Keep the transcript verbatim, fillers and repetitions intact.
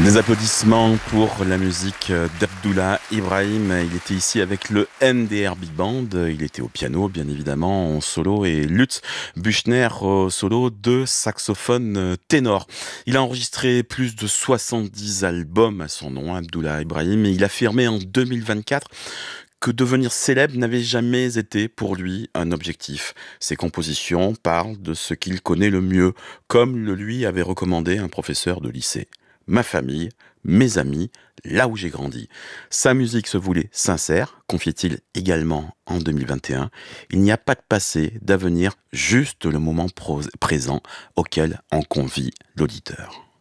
Des applaudissements pour la musique d'Abdullah Ibrahim. Il était ici avec le N D R Big Band. Il était au piano, bien évidemment, en solo, et Lutz Büchner au solo de saxophone ténor. Il a enregistré plus de soixante-dix albums à son nom, Abdullah Ibrahim, et il affirmait en deux mille vingt-quatre que devenir célèbre n'avait jamais été pour lui un objectif. Ses compositions parlent de ce qu'il connaît le mieux, comme le lui avait recommandé un professeur de lycée. Ma famille, mes amis, là où j'ai grandi. Sa musique se voulait sincère, confiait-il également en deux mille vingt et un. Il n'y a pas de passé, d'avenir, juste le moment pro- présent auquel en convie l'auditeur.